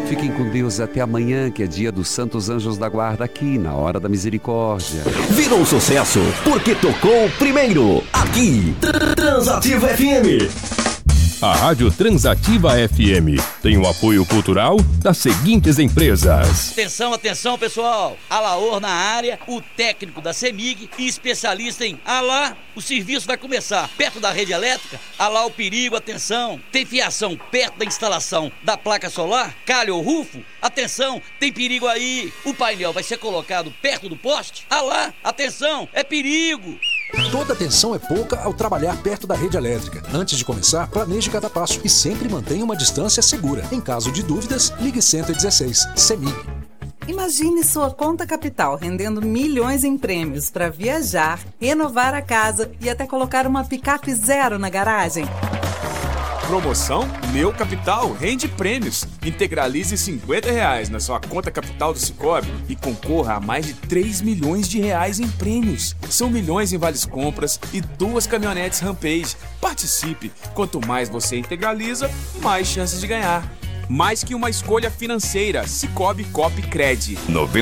Fiquem com Deus até amanhã, que é dia dos Santos Anjos da Guarda, aqui na Hora da Misericórdia. Virou um sucesso porque tocou primeiro aqui, Transativa FM. A Rádio Transativa FM tem o apoio cultural das seguintes empresas. Atenção, atenção, pessoal. Alaor na área, o técnico da CEMIG e especialista em Alá. O serviço vai começar perto da rede elétrica. Alá o perigo, atenção. Tem fiação perto da instalação da placa solar? Calha ou rufo? Atenção, tem perigo aí. O painel vai ser colocado perto do poste? Alá, atenção, é perigo. Toda atenção é pouca ao trabalhar perto da rede elétrica. Antes de começar, planeje cada passo e sempre mantenha uma distância segura. Em caso de dúvidas, ligue 116. CEMIG. Imagine sua conta capital rendendo milhões em prêmios para viajar, renovar a casa e até colocar uma picape zero na garagem. Promoção Meu Capital rende prêmios. Integralize R$50 na sua conta capital do Sicoob e concorra a mais de 3 milhões de reais em prêmios. São milhões em vales compras e 2 caminhonetes Rampage. Participe! Quanto mais você integraliza, mais chances de ganhar. Mais que uma escolha financeira, Sicoob Coop Cred.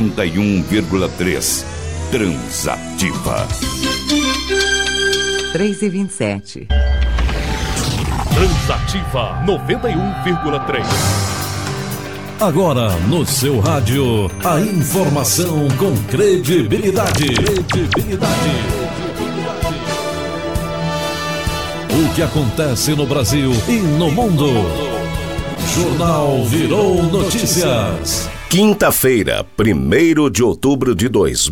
91,3 Transativa. 3h27. Transativa 91,3. Agora no seu rádio, a informação com credibilidade. O que acontece no Brasil e no mundo. Jornal Virou Notícias. Quinta-feira, 1º de outubro de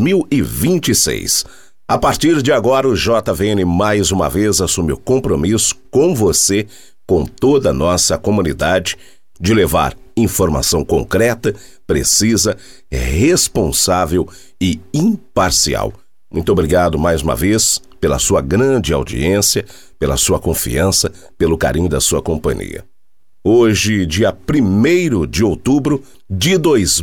2026. A partir de agora, o JVN mais uma vez assume o compromisso com você, com toda a nossa comunidade, de levar informação concreta, precisa, responsável e imparcial. Muito obrigado mais uma vez pela sua grande audiência, pela sua confiança, pelo carinho da sua companhia. Hoje, dia 1º de outubro de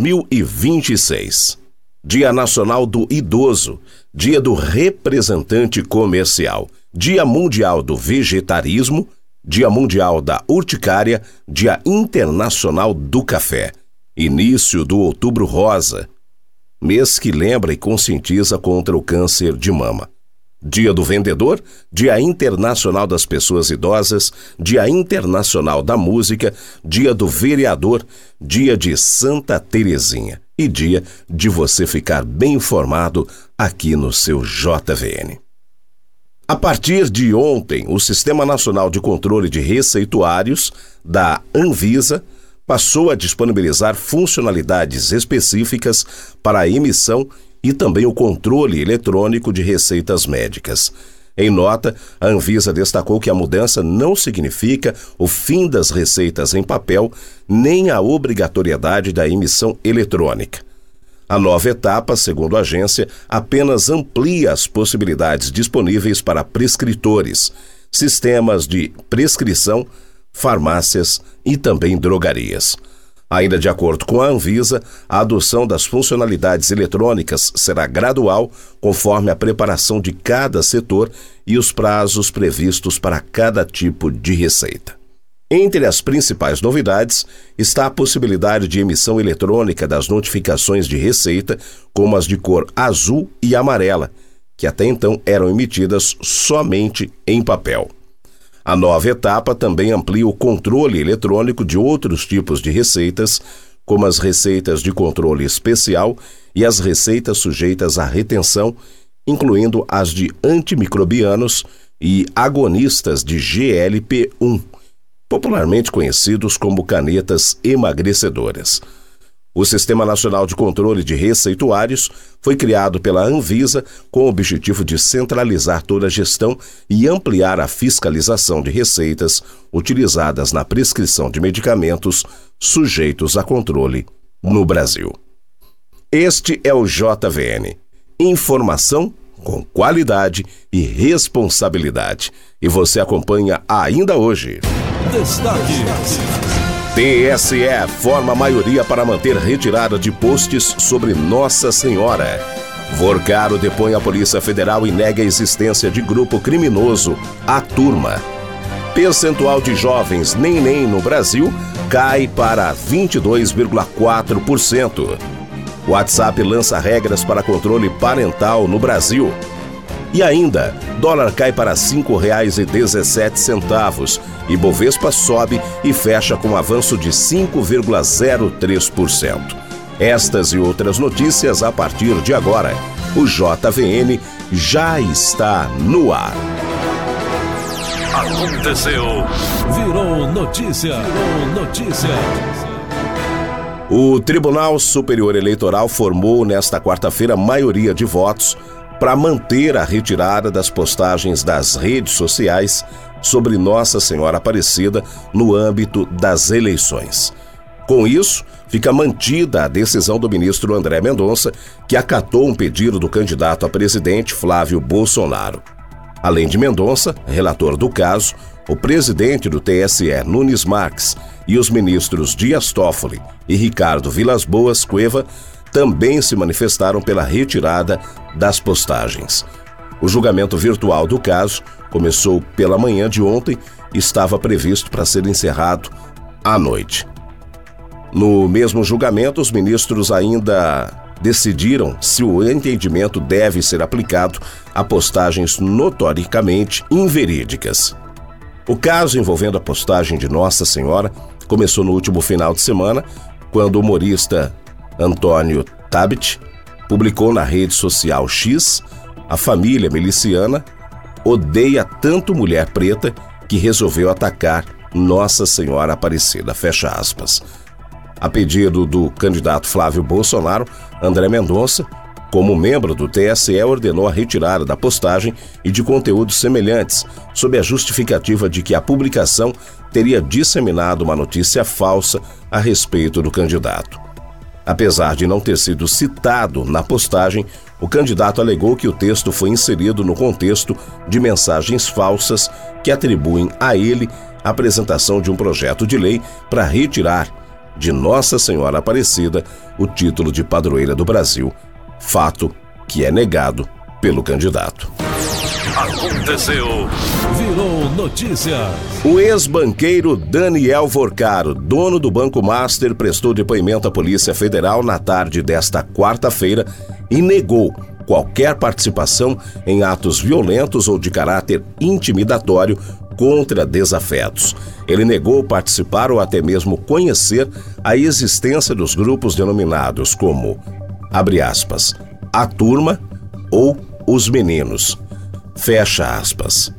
2026. Dia Nacional do Idoso, Dia do Representante Comercial, Dia Mundial do Vegetarismo, Dia Mundial da Urticária, Dia Internacional do Café, início do Outubro Rosa, mês que lembra e conscientiza contra o câncer de mama. Dia do Vendedor, Dia Internacional das Pessoas Idosas, Dia Internacional da Música, Dia do Vereador, Dia de Santa Terezinha e dia de você ficar bem informado aqui no seu JVN. A partir de ontem, o Sistema Nacional de Controle de Receituários, da Anvisa, passou a disponibilizar funcionalidades específicas para a emissão e também o controle eletrônico de receitas médicas. Em nota, a Anvisa destacou que a mudança não significa o fim das receitas em papel, nem a obrigatoriedade da emissão eletrônica. A nova etapa, segundo a agência, apenas amplia as possibilidades disponíveis para prescritores, sistemas de prescrição, farmácias e também drogarias. Ainda de acordo com a Anvisa, a adoção das funcionalidades eletrônicas será gradual, conforme a preparação de cada setor e os prazos previstos para cada tipo de receita. Entre as principais novidades está a possibilidade de emissão eletrônica das notificações de receita, como as de cor azul e amarela, que até então eram emitidas somente em papel. A nova etapa também amplia o controle eletrônico de outros tipos de receitas, como as receitas de controle especial e as receitas sujeitas à retenção, incluindo as de antimicrobianos e agonistas de GLP-1, popularmente conhecidos como canetas emagrecedoras. O Sistema Nacional de Controle de Receituários foi criado pela Anvisa com o objetivo de centralizar toda a gestão e ampliar a fiscalização de receitas utilizadas na prescrição de medicamentos sujeitos a controle no Brasil. Este é o JVN. Informação com qualidade e responsabilidade. E você acompanha ainda hoje. Destaques. TSE forma maioria para manter retirada de posts sobre Nossa Senhora. Vorcaro depõe a Polícia Federal e nega a existência de grupo criminoso, a Turma. Percentual de jovens neném no Brasil cai para 22,4%. WhatsApp lança regras para controle parental no Brasil. E ainda, dólar cai para R$ 5,17 e Bovespa sobe e fecha com avanço de 5,03%. Estas e outras notícias a partir de agora. O JVN já está no ar. Aconteceu. Virou notícia. O Tribunal Superior Eleitoral formou nesta quarta-feira maioria de votos para manter a retirada das postagens das redes sociais sobre Nossa Senhora Aparecida no âmbito das eleições. Com isso, fica mantida a decisão do ministro André Mendonça, que acatou um pedido do candidato a presidente Flávio Bolsonaro. Além de Mendonça, relator do caso, o presidente do TSE, Nunes Marques, e os ministros Dias Toffoli e Ricardo Vilas Boas Cueva também se manifestaram pela retirada das postagens. O julgamento virtual do caso começou pela manhã de ontem e estava previsto para ser encerrado à noite. No mesmo julgamento, os ministros ainda decidiram se o entendimento deve ser aplicado a postagens notoricamente inverídicas. O caso envolvendo a postagem de Nossa Senhora começou no último final de semana, quando o humorista Antônio Tabet publicou na rede social X: a família miliciana odeia tanto mulher preta que resolveu atacar Nossa Senhora Aparecida, fecha aspas. A pedido do candidato Flávio Bolsonaro, André Mendonça, como membro do TSE, ordenou a retirada da postagem e de conteúdos semelhantes, sob a justificativa de que a publicação teria disseminado uma notícia falsa a respeito do candidato. Apesar de não ter sido citado na postagem, o candidato alegou que o texto foi inserido no contexto de mensagens falsas que atribuem a ele a apresentação de um projeto de lei para retirar de Nossa Senhora Aparecida o título de padroeira do Brasil, fato que é negado pelo candidato. Aconteceu. Virou notícia. O ex-banqueiro Daniel Vorcaro, dono do Banco Master, prestou depoimento à Polícia Federal na tarde desta quarta-feira e negou qualquer participação em atos violentos ou de caráter intimidatório contra desafetos. Ele negou participar ou até mesmo conhecer a existência dos grupos denominados como, abre aspas, a turma ou os meninos, fecha aspas.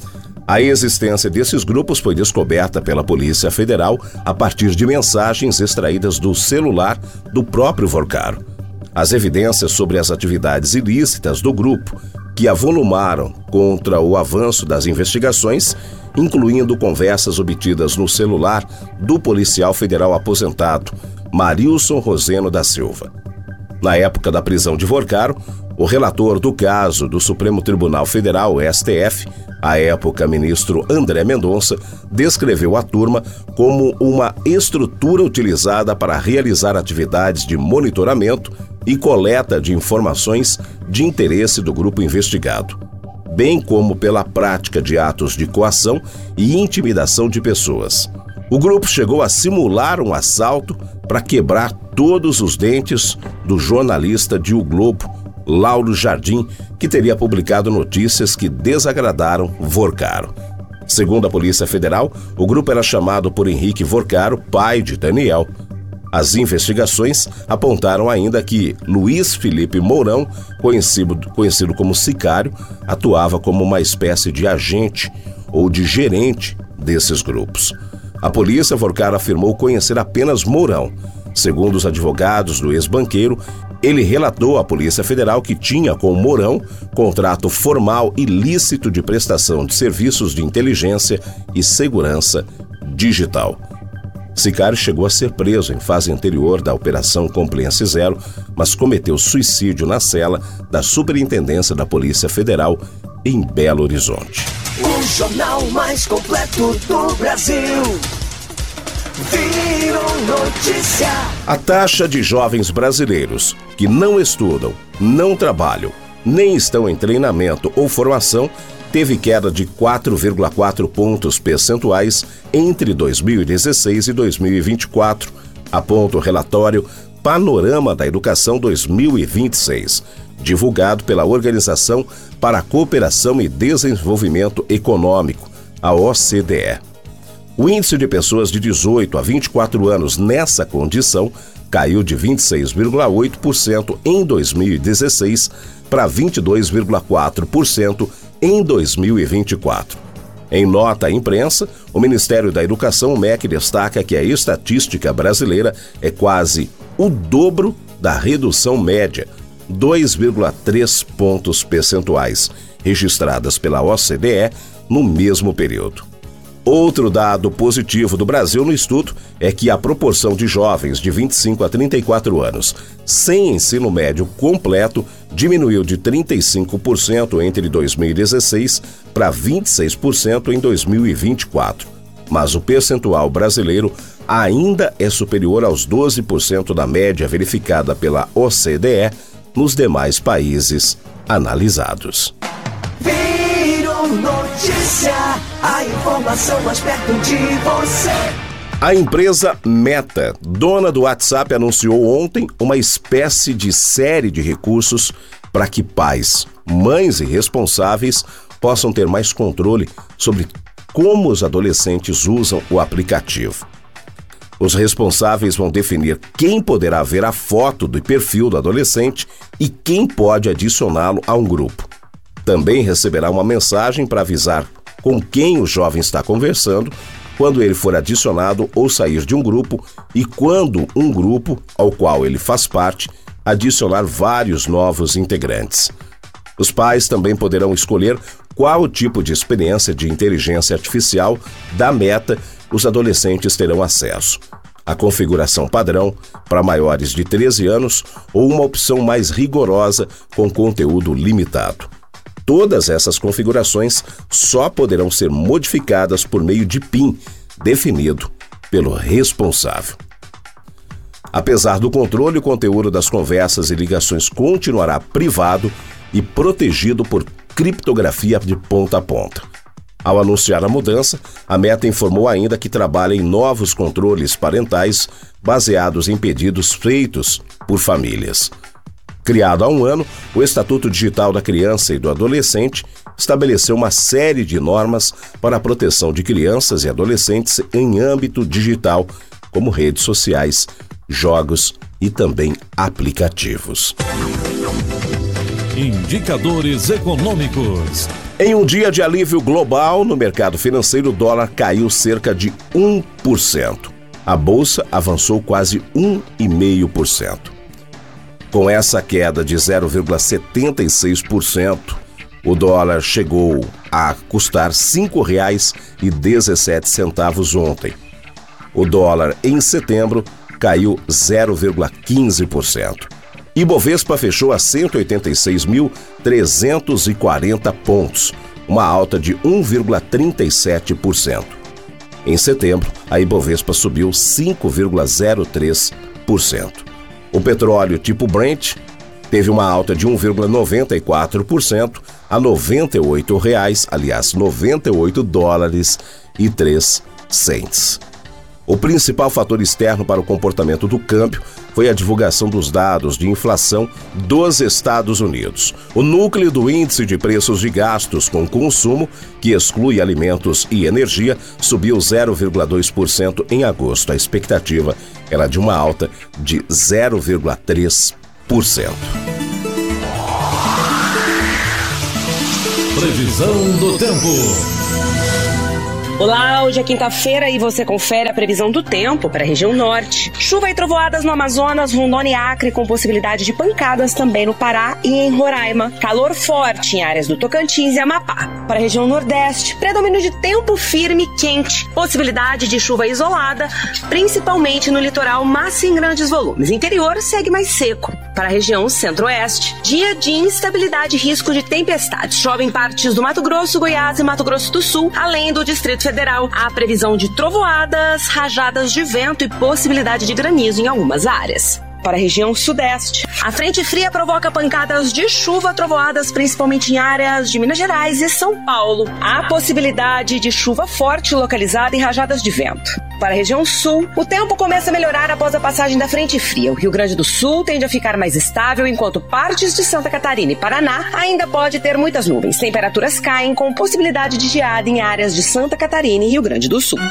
A existência desses grupos foi descoberta pela Polícia Federal a partir de mensagens extraídas do celular do próprio Vorcaro. As evidências sobre as atividades ilícitas do grupo, que avolumaram contra o avanço das investigações, incluindo conversas obtidas no celular do policial federal aposentado, Marilson Roseno da Silva. Na época da prisão de Vorcaro, o relator do caso do Supremo Tribunal Federal, STF, à época ministro André Mendonça, descreveu a turma como uma estrutura utilizada para realizar atividades de monitoramento e coleta de informações de interesse do grupo investigado, bem como pela prática de atos de coação e intimidação de pessoas. O grupo chegou a simular um assalto para quebrar todos os dentes do jornalista de O Globo, Lauro Jardim, que teria publicado notícias que desagradaram Vorcaro. Segundo a Polícia Federal, o grupo era chamado por Henrique Vorcaro, pai de Daniel. As investigações apontaram ainda que Luiz Felipe Mourão, conhecido como Sicário, atuava como uma espécie de agente ou de gerente desses grupos. A polícia, Vorcaro afirmou conhecer apenas Mourão. Segundo os advogados do ex-banqueiro, ele relatou à Polícia Federal que tinha com Mourão contrato formal e lícito de prestação de serviços de inteligência e segurança digital. Sicário chegou a ser preso em fase anterior da Operação Compliance Zero, mas cometeu suicídio na cela da Superintendência da Polícia Federal em Belo Horizonte. O jornal mais completo do Brasil. Virou notícia. A taxa de jovens brasileiros que não estudam, não trabalham, nem estão em treinamento ou formação teve queda de 4,4 pontos percentuais entre 2016 e 2024, aponta o relatório Panorama da Educação 2026, divulgado pela Organização para a Cooperação e Desenvolvimento Econômico, a OCDE. O índice de pessoas de 18 a 24 anos nessa condição caiu de 26,8% em 2016 para 22,4% em 2024. Em nota à imprensa, o Ministério da Educação, o MEC, destaca que a estatística brasileira é quase o dobro da redução média, 2,3 pontos percentuais, registradas pela OCDE no mesmo período. Outro dado positivo do Brasil no estudo é que a proporção de jovens de 25 a 34 anos sem ensino médio completo diminuiu de 35% entre 2016 para 26% em 2024. Mas o percentual brasileiro ainda é superior aos 12% da média verificada pela OCDE nos demais países analisados. Notícia, a informação mais perto de você. A empresa Meta, dona do WhatsApp, anunciou ontem uma espécie de série de recursos para que pais, mães e responsáveis possam ter mais controle sobre como os adolescentes usam o aplicativo. Os responsáveis vão definir quem poderá ver a foto do perfil do adolescente e quem pode adicioná-lo a um grupo. Também receberá uma mensagem para avisar com quem o jovem está conversando, quando ele for adicionado ou sair de um grupo e quando um grupo, ao qual ele faz parte, adicionar vários novos integrantes. Os pais também poderão escolher qual tipo de experiência de inteligência artificial da Meta os adolescentes terão acesso. A configuração padrão para maiores de 13 anos ou uma opção mais rigorosa com conteúdo limitado. Todas essas configurações só poderão ser modificadas por meio de PIN, definido pelo responsável. Apesar do controle, o conteúdo das conversas e ligações continuará privado e protegido por criptografia de ponta a ponta. Ao anunciar a mudança, a Meta informou ainda que trabalha em novos controles parentais baseados em pedidos feitos por famílias. Criado há um ano, o Estatuto Digital da Criança e do Adolescente estabeleceu uma série de normas para a proteção de crianças e adolescentes em âmbito digital, como redes sociais, jogos e também aplicativos. Indicadores econômicos. Em um dia de alívio global, no mercado financeiro, o dólar caiu cerca de 1%. A bolsa avançou quase 1,5%. Com essa queda de 0,76%, o dólar chegou a custar R$ 5,17 ontem. O dólar em setembro caiu 0,15%. Ibovespa fechou a 186.340 pontos, uma alta de 1,37%. Em setembro, a Ibovespa subiu 5,03%. O petróleo tipo Brent teve uma alta de 1,94% a R$ 98 dólares e 3 cents. O principal fator externo para o comportamento do câmbio foi a divulgação dos dados de inflação dos Estados Unidos. O núcleo do índice de preços de gastos com consumo, que exclui alimentos e energia, subiu 0,2% em agosto. A expectativa era de uma alta de 0,3%. Previsão do tempo. Olá, hoje é quinta-feira e você confere a previsão do tempo para a região norte. Chuva e trovoadas no Amazonas, Rondônia e Acre, com possibilidade de pancadas também no Pará e em Roraima. Calor forte em áreas do Tocantins e Amapá. Para a região nordeste, predomínio de tempo firme e quente. Possibilidade de chuva isolada, principalmente no litoral, mas sem grandes volumes. Interior segue mais seco. Para a região centro-oeste, dia de instabilidade e risco de tempestades. Chove em partes do Mato Grosso, Goiás e Mato Grosso do Sul, além do Distrito Federal. Há previsão de trovoadas, rajadas de vento e possibilidade de granizo em algumas áreas. para a região sudeste. A frente fria provoca pancadas de chuva, trovoadas principalmente em áreas de Minas Gerais e São Paulo. Há possibilidade de chuva forte localizada e rajadas de vento. Para a região sul, o tempo começa a melhorar após a passagem da frente fria. O Rio Grande do Sul tende a ficar mais estável, enquanto partes de Santa Catarina e Paraná ainda pode ter muitas nuvens. Temperaturas caem com possibilidade de geada em áreas de Santa Catarina e Rio Grande do Sul.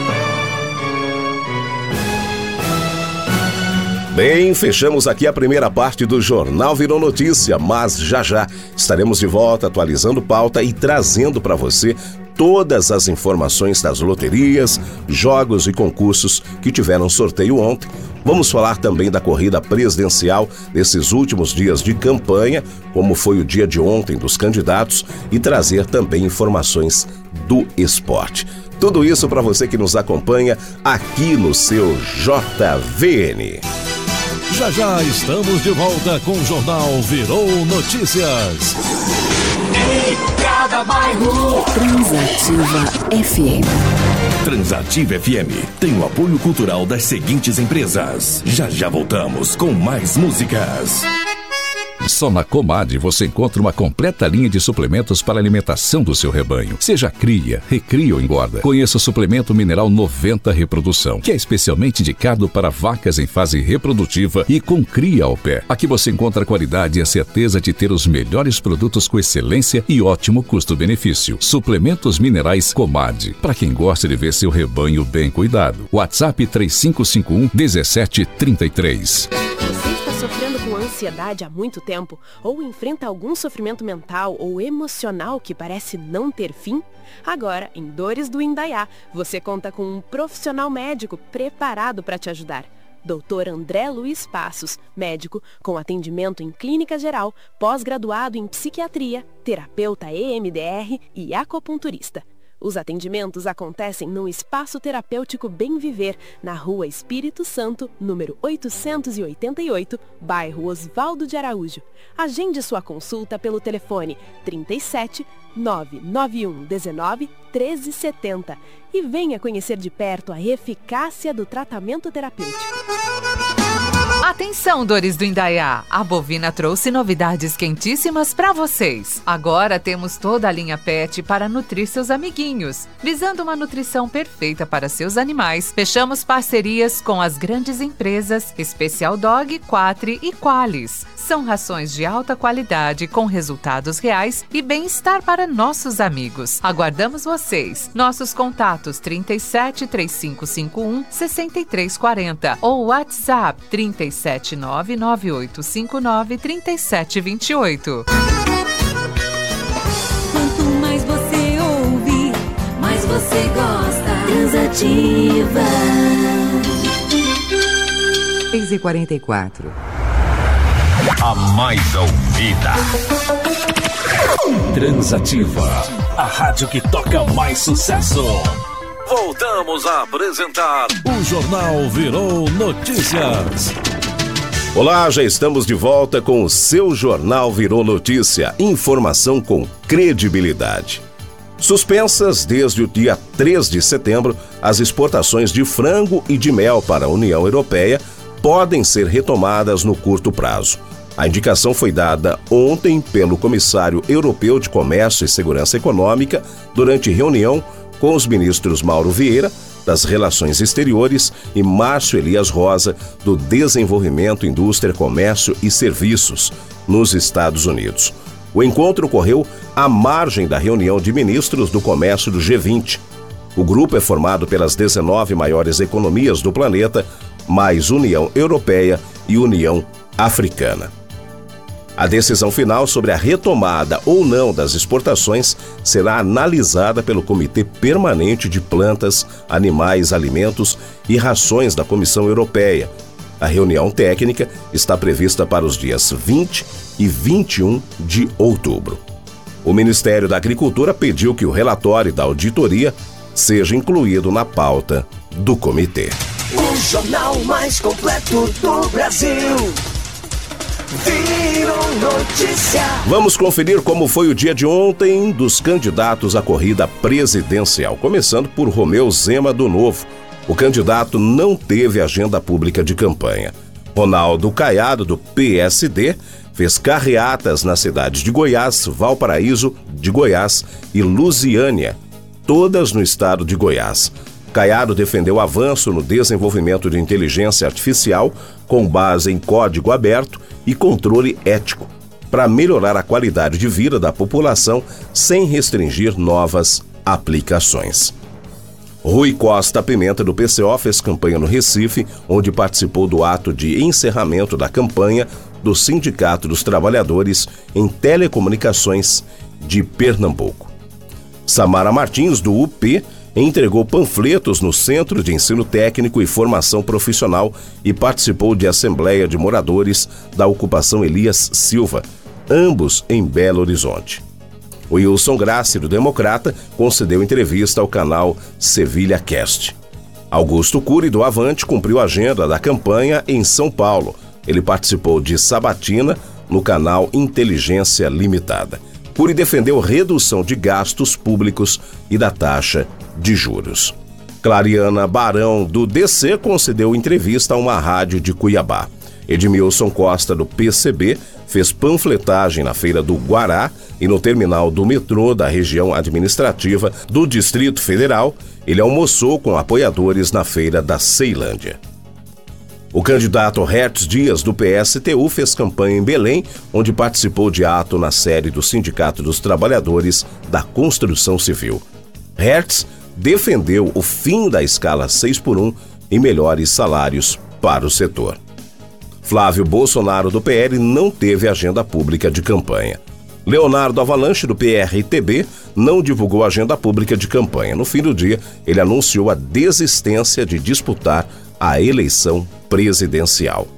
Bem, fechamos aqui a primeira parte do Jornal Virou Notícia, mas já estaremos de volta atualizando pauta e trazendo para você todas as informações das loterias, jogos e concursos que tiveram sorteio ontem. Vamos falar também da corrida presidencial nesses últimos dias de campanha, como foi o dia de ontem dos candidatos, e trazer também informações do esporte. Tudo isso para você que nos acompanha aqui no seu JVN. Já estamos de volta com o Jornal Virou Notícias. Em cada bairro. Transativa FM. Transativa FM tem o apoio cultural das seguintes empresas. Já voltamos com mais músicas. Só na Comad você encontra uma completa linha de suplementos para a alimentação do seu rebanho. Seja cria, recria ou engorda. Conheça o suplemento mineral 90 Reprodução, que é especialmente indicado para vacas em fase reprodutiva e com cria ao pé. Aqui você encontra a qualidade e a certeza de ter os melhores produtos com excelência e ótimo custo-benefício. Suplementos minerais Comad, para quem gosta de ver seu rebanho bem cuidado. WhatsApp 3551-1733. Sofrendo com ansiedade há muito tempo ou enfrenta algum sofrimento mental ou emocional que parece não ter fim? Agora, em Dores do Indaiá, você conta com um profissional médico preparado para te ajudar. Dr. André Luiz Passos, médico com atendimento em clínica geral, pós-graduado em psiquiatria, terapeuta EMDR e acupunturista. Os atendimentos acontecem no Espaço Terapêutico Bem Viver, na Rua Espírito Santo, número 888, bairro Osvaldo de Araújo. Agende sua consulta pelo telefone 37 991 19 1370 e venha conhecer de perto a eficácia do tratamento terapêutico. Atenção, Dores do Indaiá! A Bovina trouxe novidades quentíssimas para vocês. Agora temos toda a linha PET para nutrir seus amiguinhos. Visando uma nutrição perfeita para seus animais, fechamos parcerias com as grandes empresas Special Dog, Quatri e Qualis. São rações de alta qualidade com resultados reais e bem-estar para nossos amigos. Aguardamos vocês. Nossos contatos 37 3551 6340 ou WhatsApp 37998593728. Quanto mais você ouve, mais você gosta. Transativa. 6h44. A mais ouvida. Transativa. A rádio que toca mais sucesso. Voltamos a apresentar o Jornal Virou Notícias. Olá, já estamos de volta com o seu Jornal Virou Notícia. Informação com credibilidade. Suspensas desde o dia 3 de setembro, as exportações de frango e de mel para a União Europeia podem ser retomadas no curto prazo. A indicação foi dada ontem pelo Comissário Europeu de Comércio e Segurança Econômica durante reunião com os ministros Mauro Vieira, das Relações Exteriores, e Márcio Elias Rosa, do Desenvolvimento, Indústria, Comércio e Serviços, nos Estados Unidos. O encontro ocorreu à margem da reunião de ministros do comércio do G20. O grupo é formado pelas 19 maiores economias do planeta, mais União Europeia e União Africana. A decisão final sobre a retomada ou não das exportações será analisada pelo Comitê Permanente de Plantas, Animais, Alimentos e Rações da Comissão Europeia. A reunião técnica está prevista para os dias 20 e 21 de outubro. O Ministério da Agricultura pediu que o relatório da auditoria seja incluído na pauta do comitê. O jornal mais completo do Brasil. Virou Notícia. Vamos conferir como foi o dia de ontem dos candidatos à corrida presidencial, começando por Romeu Zema do Novo. O candidato não teve agenda pública de campanha. Ronaldo Caiado, do PSD, fez carreatas nas cidades de Goiás, Valparaíso de Goiás e Lusiânia, todas no estado de Goiás. Caiado defendeu o avanço no desenvolvimento de inteligência artificial com base em código aberto e controle ético, para melhorar a qualidade de vida da população sem restringir novas aplicações. Rui Costa Pimenta, do PCO, fez campanha no Recife, onde participou do ato de encerramento da campanha do Sindicato dos Trabalhadores em Telecomunicações de Pernambuco. Samara Martins, do UP, entregou panfletos no Centro de Ensino Técnico e Formação Profissional e participou de assembleia de moradores da ocupação Elias Silva, ambos em Belo Horizonte. O Wilson Grassi, do Democrata, concedeu entrevista ao canal Sevilha Cast. Augusto Cury, do Avante, cumpriu a agenda da campanha em São Paulo. Ele participou de sabatina no canal Inteligência Limitada. Cury defendeu redução de gastos públicos e da taxa de juros. Clariana Barão, do DC, concedeu entrevista a uma rádio de Cuiabá. Edmilson Costa, do PCB, fez panfletagem na Feira do Guará e no terminal do metrô da região administrativa do Distrito Federal. Ele almoçou com apoiadores na Feira da Ceilândia. O candidato Hertz Dias, do PSTU, fez campanha em Belém, onde participou de ato na sede do Sindicato dos Trabalhadores da Construção Civil. Hertz defendeu o fim da escala 6x1 e melhores salários para o setor. Flávio Bolsonaro, do PL, não teve agenda pública de campanha. Leonardo Avalanche, do PRTB, não divulgou agenda pública de campanha. No fim do dia, ele anunciou a desistência de disputar a eleição presidencial.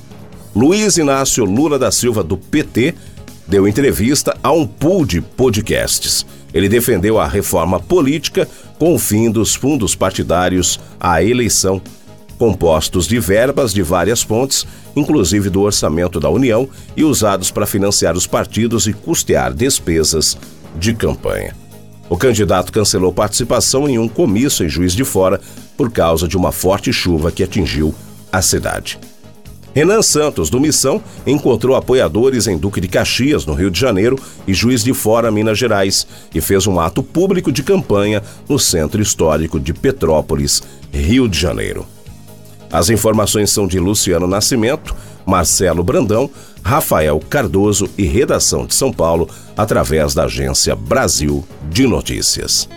Luiz Inácio Lula da Silva, do PT, deu entrevista a um pool de podcasts. Ele defendeu a reforma política com o fim dos fundos partidários à eleição, compostos de verbas de várias fontes, inclusive do orçamento da União, e usados para financiar os partidos e custear despesas de campanha. O candidato cancelou participação em um comício em Juiz de Fora por causa de uma forte chuva que atingiu a cidade. Renan Santos, do Missão, encontrou apoiadores em Duque de Caxias, no Rio de Janeiro, e Juiz de Fora, Minas Gerais, e fez um ato público de campanha no Centro Histórico de Petrópolis, Rio de Janeiro. As informações são de Luciano Nascimento, Marcelo Brandão, Rafael Cardoso e redação de São Paulo, através da agência Brasil de Notícias.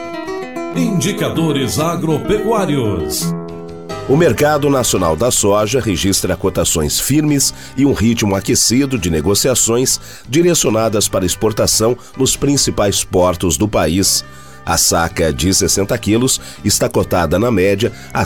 Indicadores agropecuários. O mercado nacional da soja registra cotações firmes e um ritmo aquecido de negociações direcionadas para exportação nos principais portos do país. A saca de 60 quilos está cotada na média a R$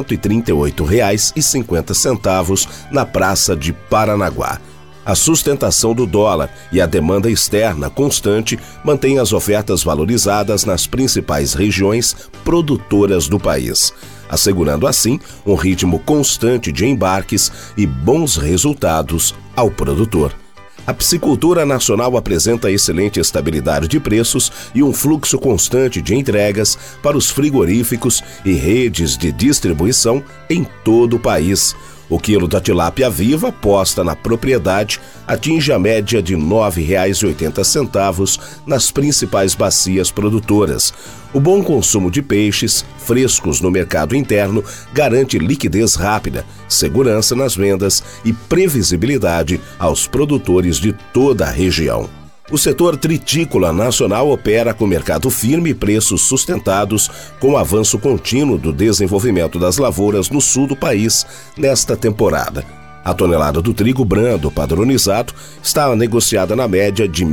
138,50 na Praça de Paranaguá. A sustentação do dólar e a demanda externa constante mantêm as ofertas valorizadas nas principais regiões produtoras do país, assegurando assim um ritmo constante de embarques e bons resultados ao produtor. A piscicultura nacional apresenta excelente estabilidade de preços e um fluxo constante de entregas para os frigoríficos e redes de distribuição em todo o país. O quilo da tilápia viva posta na propriedade atinge a média de R$ 9,80 nas principais bacias produtoras. O bom consumo de peixes frescos no mercado interno garante liquidez rápida, segurança nas vendas e previsibilidade aos produtores de toda a região. O setor tritícola nacional opera com mercado firme e preços sustentados, com o avanço contínuo do desenvolvimento das lavouras no sul do país nesta temporada. A tonelada do trigo brando padronizado está negociada na média de R$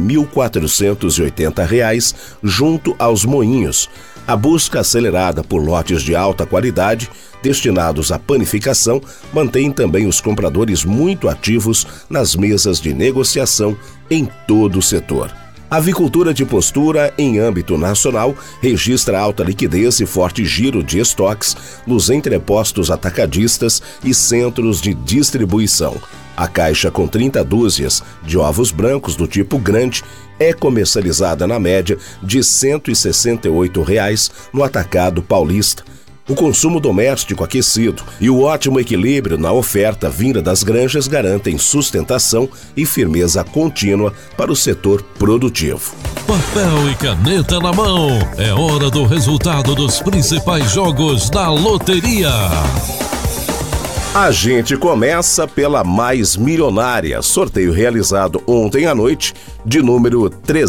1.480 junto aos moinhos. A busca acelerada por lotes de alta qualidade, destinados à panificação, mantém também os compradores muito ativos nas mesas de negociação em todo o setor. A avicultura de postura, em âmbito nacional, registra alta liquidez e forte giro de estoques nos entrepostos atacadistas e centros de distribuição. A caixa com 30 dúzias de ovos brancos do tipo grande é comercializada na média de R$ 168 no atacado paulista, O consumo doméstico aquecido e o ótimo equilíbrio na oferta vinda das granjas garantem sustentação e firmeza contínua para o setor produtivo. Papel e caneta na mão. É hora do resultado dos principais jogos da loteria. A gente começa pela Mais Milionária, sorteio realizado ontem à noite, de número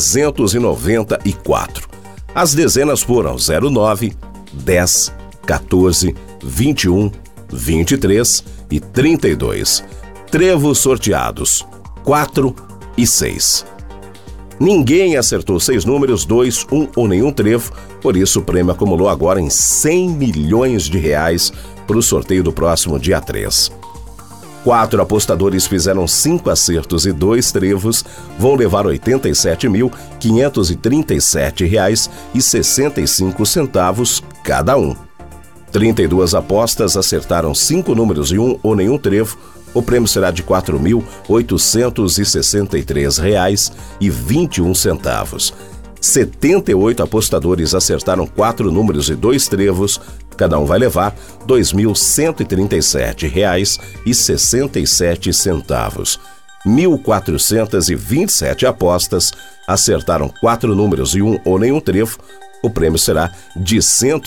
394. As dezenas foram 09, 10, 14, 21, 23 e 32. Trevos sorteados 4 e 6. Ninguém acertou 6 números, 2, 1 ou nenhum trevo, por isso o prêmio acumulou agora em 100 milhões de reais para o sorteio do próximo dia 3. 4 apostadores fizeram 5 acertos e 2 trevos, vão levar R$ 87.537,65 cada um. 32 apostas acertaram 5 números e 1 ou nenhum trevo. O prêmio será de R$ 4.863,21. 78 apostadores acertaram 4 números e 2 trevos. Cada um vai levar R$ 2.137,67. 1.427 apostas acertaram 4 números e 1 ou nenhum trevo. O prêmio será de R$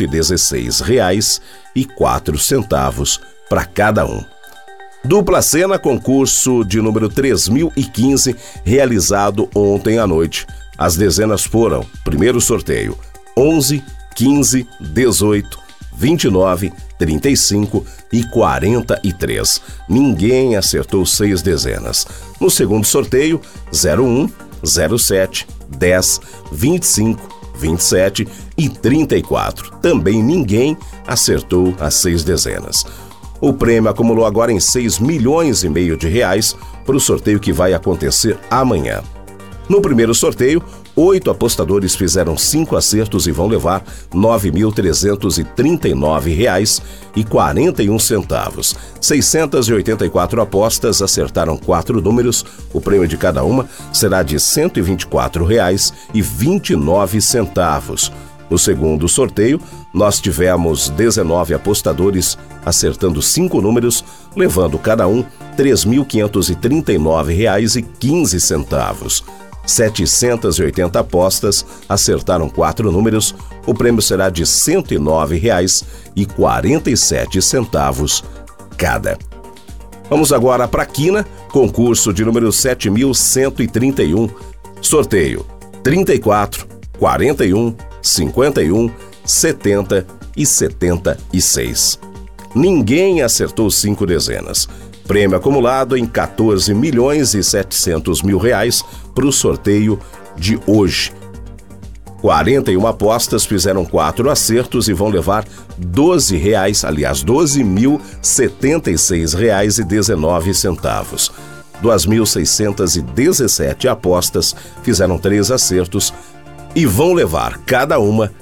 116,04 para cada um. Dupla Cena, concurso de número 3015, realizado ontem à noite. As dezenas foram: primeiro sorteio, 11, 15, 18, 29, 35 e 43. Ninguém acertou 6 dezenas. No segundo sorteio, 01, 07, 10, 25, 27 e 34. Também ninguém acertou as 6 dezenas. O prêmio acumulou agora em 6 milhões e meio de reais para o sorteio que vai acontecer amanhã. No primeiro sorteio, 8 apostadores fizeram 5 acertos e vão levar R$ 9.339,41. 684 apostas acertaram 4 números. O prêmio de cada uma será de R$ 124,29. No segundo sorteio, nós tivemos 19 apostadores acertando 5 números, levando cada um R$ 3.539,15. 780 apostas acertaram 4 números. O prêmio será de R$ 109,47 cada. Vamos agora para a Quina, concurso de número 7.131. Sorteio 34, 41, 51, 70 e 76. Ninguém acertou 5 dezenas. Prêmio acumulado em 14 milhões e 700 mil reais para o sorteio de hoje. 41 apostas fizeram 4 acertos e vão levar R$ 12.076,19. 2.617 apostas fizeram 3 acertos e vão levar cada uma R$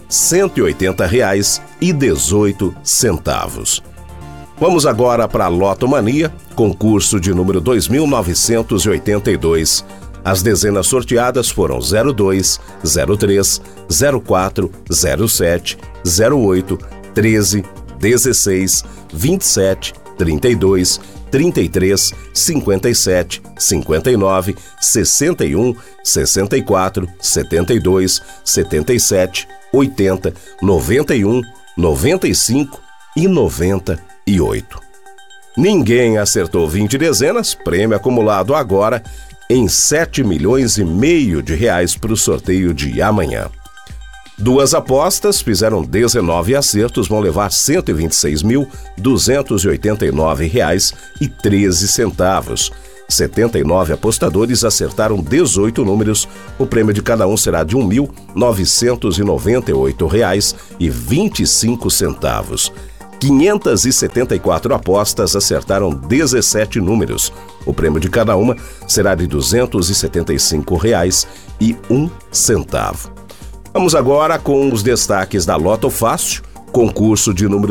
180,18. Vamos agora para a Lotomania, concurso de número 2.982. As dezenas sorteadas foram 02, 03, 04, 07, 08, 13, 16, 27, 32, 33, 57, 59, 61, 64, 72, 77, 80, 91, 95 e 98. Ninguém acertou 20 dezenas, prêmio acumulado agora em 7 milhões e meio de reais para o sorteio de amanhã. 2 apostas fizeram 19 acertos, vão levar R$ 126.289,13. 79 apostadores acertaram 18 números. O prêmio de cada um será de R$ 1.998,25. 574 apostas acertaram 17 números. O prêmio de cada uma será de R$ 275,01. Vamos agora com os destaques da Loto Fácil, concurso de número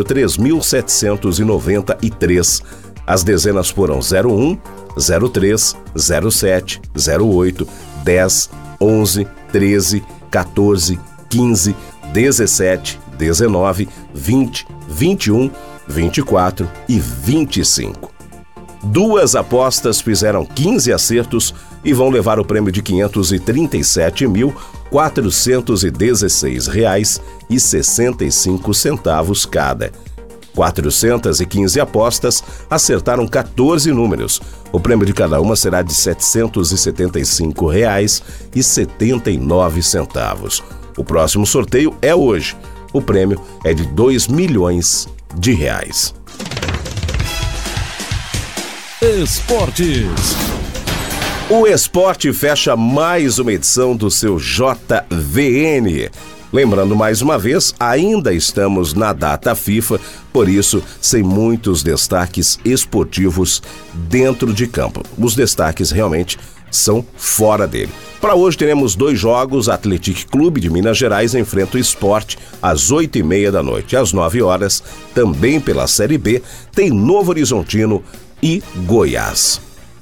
3.793. As dezenas foram 01, 03, 07, 08, 10, 11, 13, 14, 15, 17, 19, 20, 21, 24 e 25. 2 apostas fizeram 15 acertos e vão levar o prêmio de R$ 537.416,65 cada. 415 apostas acertaram 14 números. O prêmio de cada uma será de R$ 775,79. O próximo sorteio é hoje. O prêmio é de R$ 2 milhões. Esportes. O esporte fecha mais uma edição do seu JVN. Lembrando mais uma vez, ainda estamos na data FIFA, por isso, sem muitos destaques esportivos dentro de campo. Os destaques realmente são fora dele. Para hoje teremos 2 jogos. Atlético Clube de Minas Gerais enfrenta o Sport às 8h30 da noite. Às 9 horas, também pela Série B, tem Novo Horizontino e Goiás.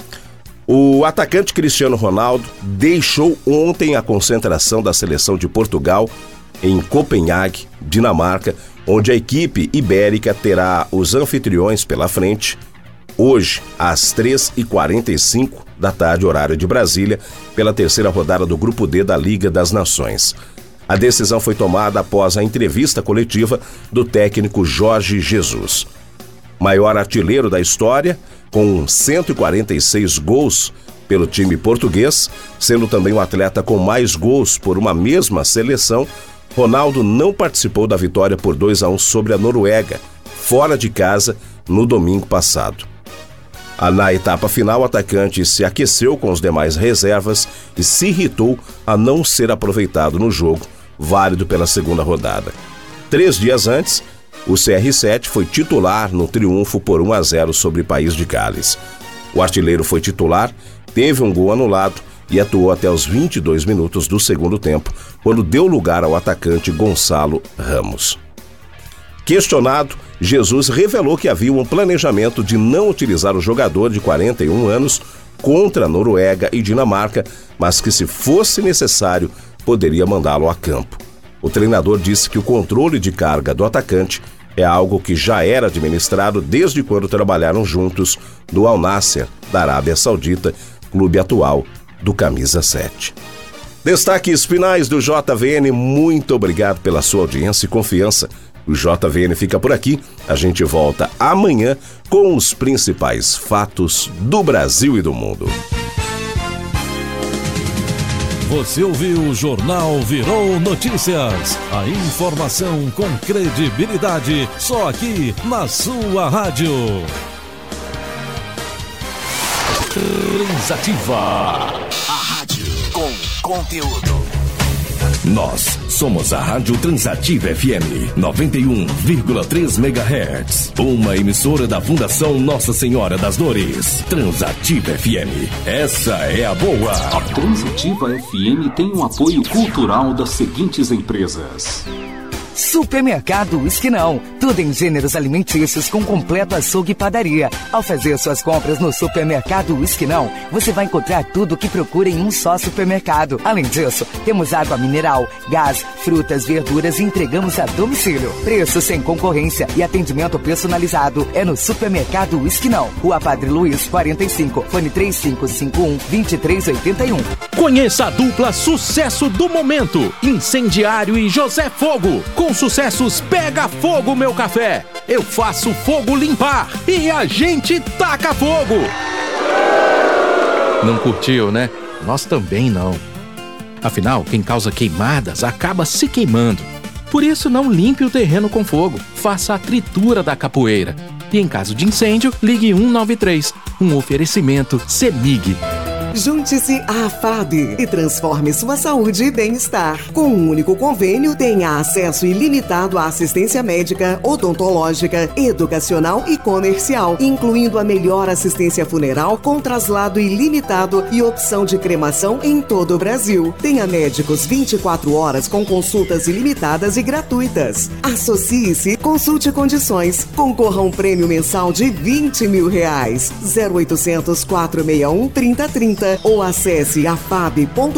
O atacante Cristiano Ronaldo deixou ontem a concentração da seleção de Portugal em Copenhague, Dinamarca, onde a equipe ibérica terá os anfitriões pela frente hoje, às 3h45 da tarde, horário de Brasília, pela 3ª rodada do Grupo D da Liga das Nações. A decisão foi tomada após a entrevista coletiva do técnico Jorge Jesus. Maior artilheiro da história, com 146 gols pelo time português, sendo também o atleta com mais gols por uma mesma seleção, Ronaldo não participou da vitória por 2-1 sobre a Noruega, fora de casa, no domingo passado. Na etapa final, o atacante se aqueceu com os demais reservas e se irritou a não ser aproveitado no jogo, válido pela 2ª rodada. 3 dias antes, o CR7 foi titular no triunfo por 1-0 sobre o País de Gales. O artilheiro foi titular, teve um gol anulado e atuou até os 22 minutos do segundo tempo, quando deu lugar ao atacante Gonçalo Ramos. Questionado, Jesus revelou que havia um planejamento de não utilizar o jogador de 41 anos contra a Noruega e Dinamarca, mas que, se fosse necessário, poderia mandá-lo a campo. O treinador disse que o controle de carga do atacante é algo que já era administrado desde quando trabalharam juntos no Al Nassr, da Arábia Saudita, clube atual do Camisa 7. Destaques finais do JVN, muito obrigado pela sua audiência e confiança. O JVN fica por aqui, a gente volta amanhã com os principais fatos do Brasil e do mundo. Você ouviu o Jornal Virou Notícias. A informação com credibilidade, só aqui na sua rádio. Transativa. A rádio com conteúdo. Nós somos a Rádio Transativa FM 91,3 MHz. Uma emissora da Fundação Nossa Senhora das Dores. Transativa FM. Essa é a boa. A Transativa FM tem um apoio cultural das seguintes empresas: Supermercado Esquinão, tudo em gêneros alimentícios com completo açougue e padaria. Ao fazer suas compras no Supermercado Esquinão, você vai encontrar tudo o que procura em um só supermercado. Além disso, temos água mineral, gás, frutas, verduras e entregamos a domicílio. Preço sem concorrência e atendimento personalizado é no Supermercado Esquinão, Rua Padre Luiz, 45, fone 3551-2381. Conheça a dupla sucesso do momento, Incendiário e José Fogo. Com sucessos Pega Fogo Meu Café, Eu Faço Fogo Limpar e A Gente Taca Fogo. Não curtiu, né? Nós também não. Afinal, quem causa queimadas acaba se queimando. Por isso, não limpe o terreno com fogo. Faça a tritura da capoeira. E em caso de incêndio, ligue 193. Um oferecimento CEMIG. Junte-se à FAB e transforme sua saúde e bem-estar. Com um único convênio, tenha acesso ilimitado à assistência médica, odontológica, educacional e comercial, incluindo a melhor assistência funeral com traslado ilimitado e opção de cremação em todo o Brasil. Tenha médicos 24 horas com consultas ilimitadas e gratuitas. Associe-se, consulte condições. Concorra a um prêmio mensal de R$20 mil. 0800 461 3030. consulta ou acesse afab.com.br.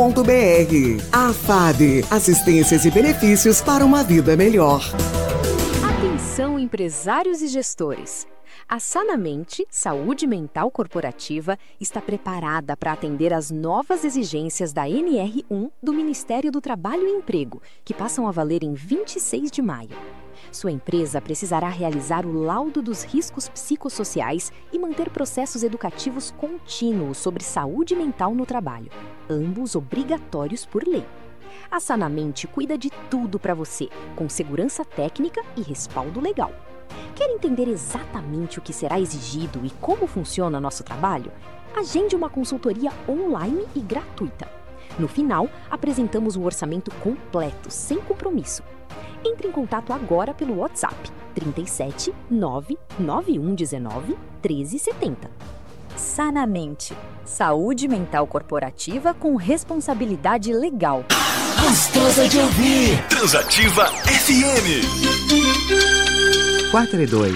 Afab, assistências e benefícios para uma vida melhor. Atenção, empresários e gestores. A Sanamente, Saúde Mental Corporativa, está preparada para atender às novas exigências da NR1 do Ministério do Trabalho e Emprego, que passam a valer em 26 de maio. Sua empresa precisará realizar o laudo dos riscos psicossociais e manter processos educativos contínuos sobre saúde mental no trabalho, ambos obrigatórios por lei. A Sanamente cuida de tudo para você, com segurança técnica e respaldo legal. Quer entender exatamente o que será exigido e como funciona nosso trabalho? Agende uma consultoria online e gratuita. No final, apresentamos um orçamento completo, sem compromisso. Entre em contato agora pelo WhatsApp 37 99119 1370. Sanamente, saúde mental corporativa com responsabilidade legal. Gostosa de ouvir. Transativa FM. 4 e 2.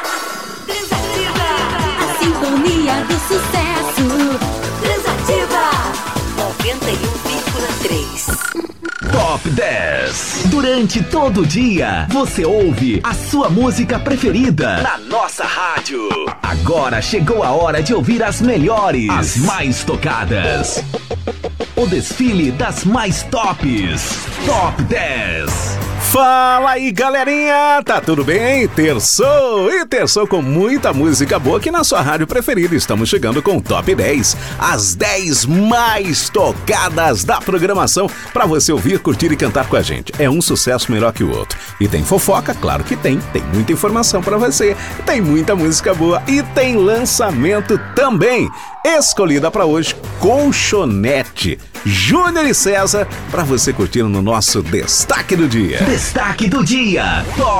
A sintonia do sucesso. Transativa 91,3. Top 10. Durante todo o dia, você ouve a sua música preferida na nossa rádio. Agora chegou a hora de ouvir as melhores, as mais tocadas. O desfile das mais tops. Top 10. Fala aí, galerinha! Tá tudo bem? Terçou! E terçou com muita música boa aqui na sua rádio preferida. Estamos chegando com o Top 10, as 10 mais tocadas da programação para você ouvir, curtir e cantar com a gente. É um sucesso melhor que o outro. E tem fofoca? Claro que tem. Tem muita informação para você. Tem muita música boa e tem lançamento também. Escolhida para hoje, Colchonete, Júnior e César, para você curtir no nosso Destaque do Dia. Destaque do Dia. Top